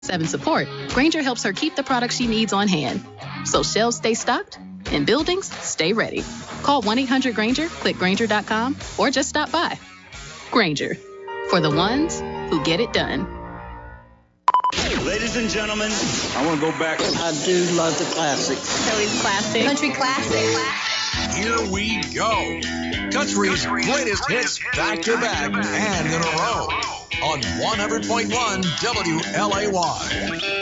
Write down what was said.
7 support, Grainger helps her keep the products she needs on hand. So shelves stay stocked and buildings stay ready. Call 1-800-GRAINGER, click Grainger.com, or just stop by. Grainger, for the ones who get it done. Ladies and gentlemen, I want to go back. I do love the classics. Philly's classic. Country classic. Here we go. Country's greatest hits back to back and in a row on 100.1 WLAY.